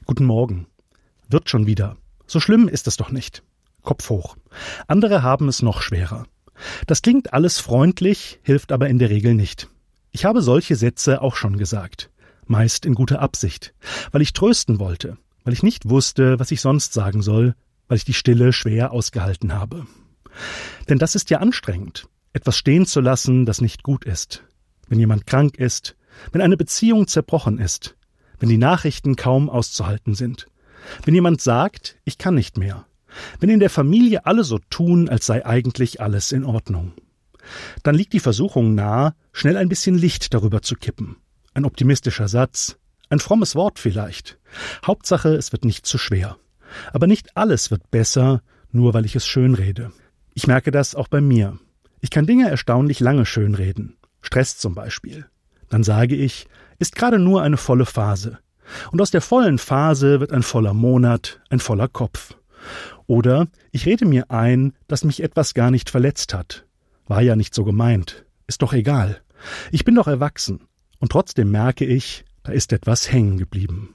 Guten Morgen. Wird schon wieder. So schlimm ist es doch nicht. Kopf hoch. Andere haben es noch schwerer. Das klingt alles freundlich, hilft aber in der Regel nicht. Ich habe solche Sätze auch schon gesagt. Meist in guter Absicht. Weil ich trösten wollte. Weil ich nicht wusste, was ich sonst sagen soll. Weil ich die Stille schwer ausgehalten habe. Denn das ist ja anstrengend. Etwas stehen zu lassen, das nicht gut ist. Wenn jemand krank ist. Wenn eine Beziehung zerbrochen ist. Wenn die Nachrichten kaum auszuhalten sind. Wenn jemand sagt, ich kann nicht mehr. Wenn in der Familie alle so tun, als sei eigentlich alles in Ordnung. Dann liegt die Versuchung nahe, schnell ein bisschen Licht darüber zu kippen. Ein optimistischer Satz, ein frommes Wort vielleicht. Hauptsache, es wird nicht zu schwer. Aber nicht alles wird besser, nur weil ich es schönrede. Ich merke das auch bei mir. Ich kann Dinge erstaunlich lange schönreden. Stress zum Beispiel. Dann sage ich, ist gerade nur eine volle Phase. Und aus der vollen Phase wird ein voller Monat, ein voller Kopf. Oder ich rede mir ein, dass mich etwas gar nicht verletzt hat. War ja nicht so gemeint. Ist doch egal. Ich bin doch erwachsen. Und trotzdem merke ich, da ist etwas hängen geblieben.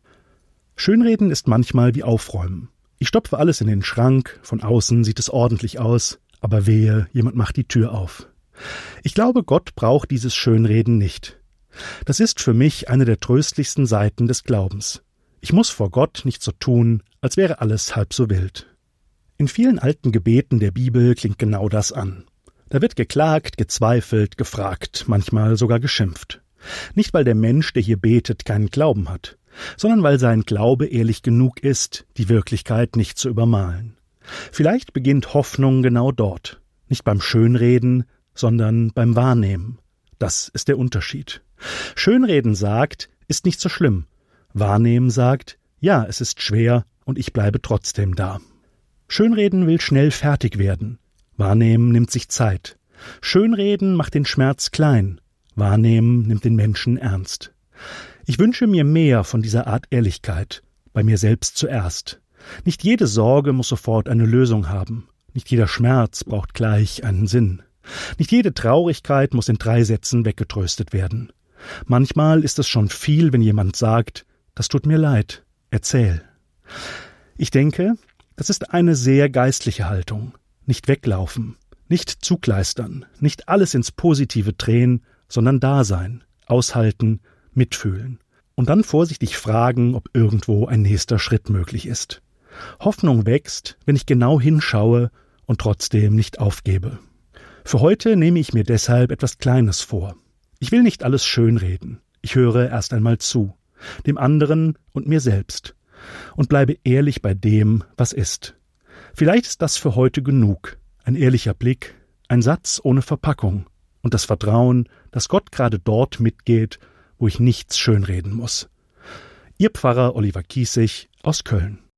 Schönreden ist manchmal wie Aufräumen. Ich stopfe alles in den Schrank, von außen sieht es ordentlich aus, aber wehe, jemand macht die Tür auf. Ich glaube, Gott braucht dieses Schönreden nicht. Das ist für mich eine der tröstlichsten Seiten des Glaubens. Ich muss vor Gott nicht so tun, als wäre alles halb so wild. In vielen alten Gebeten der Bibel klingt genau das an. Da wird geklagt, gezweifelt, gefragt, manchmal sogar geschimpft. Nicht, weil der Mensch, der hier betet, keinen Glauben hat, sondern weil sein Glaube ehrlich genug ist, die Wirklichkeit nicht zu übermalen. Vielleicht beginnt Hoffnung genau dort, nicht beim Schönreden, sondern beim Wahrnehmen. Das ist der Unterschied. Schönreden sagt, ist nicht so schlimm. Wahrnehmen sagt, ja, es ist schwer und ich bleibe trotzdem da. Schönreden will schnell fertig werden. Wahrnehmen nimmt sich Zeit. Schönreden macht den Schmerz klein. Wahrnehmen nimmt den Menschen ernst. Ich wünsche mir mehr von dieser Art Ehrlichkeit. Bei mir selbst zuerst. Nicht jede Sorge muss sofort eine Lösung haben. Nicht jeder Schmerz braucht gleich einen Sinn. Nicht jede Traurigkeit muss in 3 Sätzen weggetröstet werden. Manchmal ist es schon viel, wenn jemand sagt, das tut mir leid, erzähl. Ich denke, das ist eine sehr geistliche Haltung. Nicht weglaufen, nicht zugleistern, nicht alles ins Positive drehen, sondern da sein, aushalten, mitfühlen. Und dann vorsichtig fragen, ob irgendwo ein nächster Schritt möglich ist. Hoffnung wächst, wenn ich genau hinschaue und trotzdem nicht aufgebe. Für heute nehme ich mir deshalb etwas Kleines vor. Ich will nicht alles schönreden. Ich höre erst einmal zu, dem anderen und mir selbst, und bleibe ehrlich bei dem, was ist. Vielleicht ist das für heute genug. Ein ehrlicher Blick, ein Satz ohne Verpackung und das Vertrauen, dass Gott gerade dort mitgeht, wo ich nichts schönreden muss. Ihr Pfarrer Oliver Kiesig aus Köln.